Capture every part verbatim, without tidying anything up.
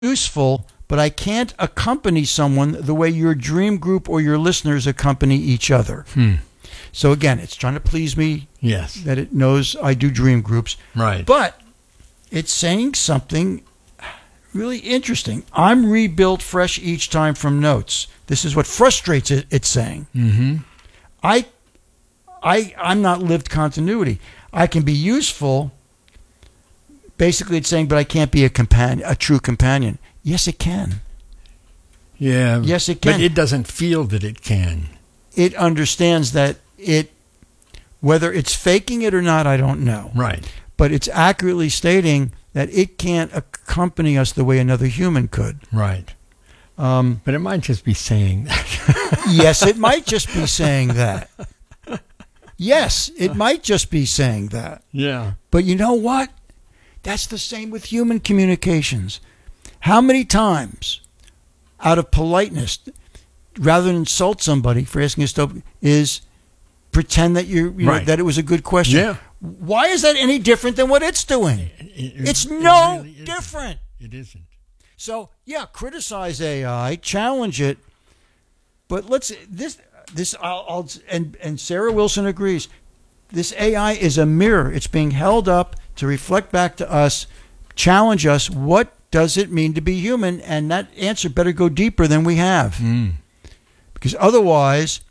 useful, but I can't accompany someone the way your dream group or your listeners accompany each other. Hmm. So again, it's trying to please me. Yes. That it knows I do dream groups. Right. But it's saying something really interesting. I'm rebuilt fresh each time from notes. This is what frustrates it, it's saying. Mm-hmm. I, I, I'm not lived continuity. I can be useful. Basically, it's saying, but I can't be a companion, a true companion. Yes, it can. Yeah. Yes, it can. But it doesn't feel that it can. It understands that it, whether it's faking it or not, I don't know. Right. But it's accurately stating that it can't accompany us the way another human could. Right. Um, but it might just be saying that. Yes, it might just be saying that. Yes, it might just be saying that. Yeah. But you know what? That's the same with human communications. How many times, out of politeness, rather than insult somebody for asking a stupid, is pretend that you, you right. know, that it was a good question? Yeah. Why is that any different than what it's doing? It, it, it's it no really isn't. different. It isn't. So yeah, criticize A I, challenge it, but let's this this I'll, I'll and and Sarah Wilson agrees. This A I is a mirror. It's being held up to reflect back to us, challenge us. What does it mean to be human? And that answer better go deeper than we have, mm. because otherwise,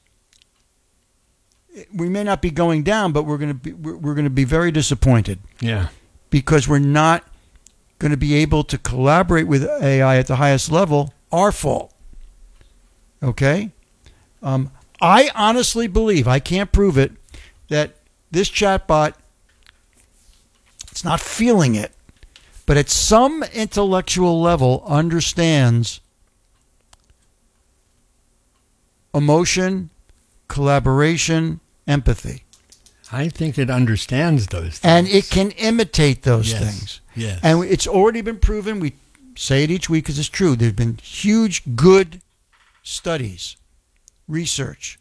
we may not be going down, but we're going to be we're, we're going to be very disappointed. Yeah, because we're not going to be able to collaborate with A I at the highest level. Our fault. Okay, um, I honestly believe, I can't prove it, that this chatbot, it's not feeling it, but at some intellectual level understands emotion, collaboration, empathy. I think it understands those things. And it can imitate those yes. things. Yes. And it's already been proven. We say it each week because it's true. There have been huge, good studies, research.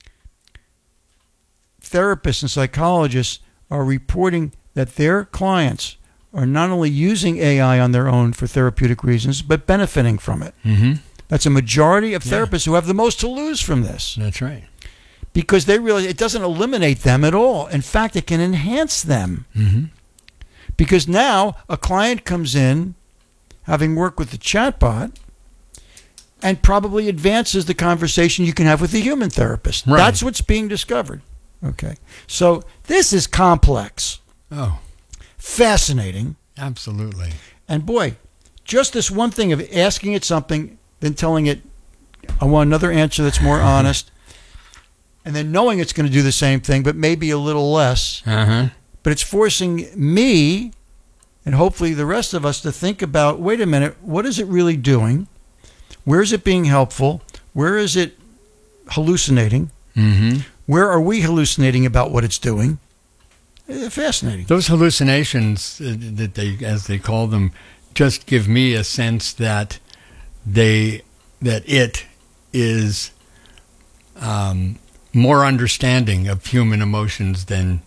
Therapists and psychologists are reporting that their clients are not only using A I on their own for therapeutic reasons, but benefiting from it. Mm-hmm. That's a majority of therapists yeah. who have the most to lose from this. That's right. Because they realize it doesn't eliminate them at all. In fact, it can enhance them. Mm-hmm. Because now a client comes in, having worked with the chatbot, and probably advances the conversation you can have with the human therapist. Right. That's what's being discovered. Okay. So this is complex. Oh. Fascinating. Absolutely. And boy, just this one thing of asking it something, then telling it, I want another answer that's more honest, and then knowing it's going to do the same thing, but maybe a little less. Uh-huh. But it's forcing me, and hopefully the rest of us, to think about, wait a minute, what is it really doing? Where is it being helpful? Where is it hallucinating? Mm-hmm. Where are we hallucinating about what it's doing? Eh, Fascinating. Those hallucinations, uh, that they, as they call them, just give me a sense that they, that it is um, more understanding of human emotions than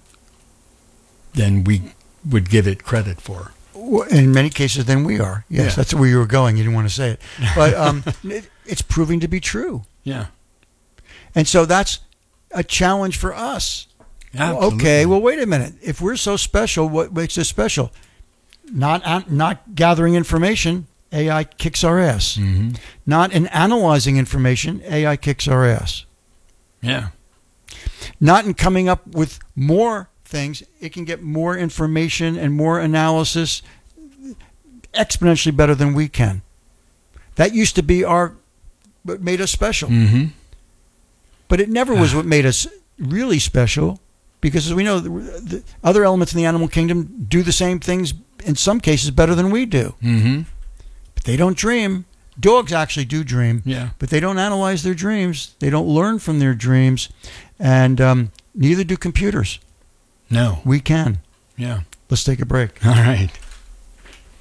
than we would give it credit for. In many cases, than we are. Yes, Yeah. that's where you were going. You didn't want to say it. But um, it, it's proving to be true. Yeah. And so that's a challenge for us. Absolutely. Okay, well, wait a minute. If we're so special, what makes us special? Not not gathering information, A I kicks our ass. Mm-hmm. Not in analyzing information, A I kicks our ass. Yeah. Not in coming up with more things, it can get more information and more analysis exponentially better than we can. That used to be our what made us special. Mm-hmm. But it never was what made us really special, because as we know, the, the other elements in the animal kingdom do the same things in some cases better than we do. Mm-hmm. But they don't dream. Dogs actually do dream, Yeah. but they don't analyze their dreams. They don't learn from their dreams, and um, neither do computers. No. We can. Yeah. Let's take a break. All right.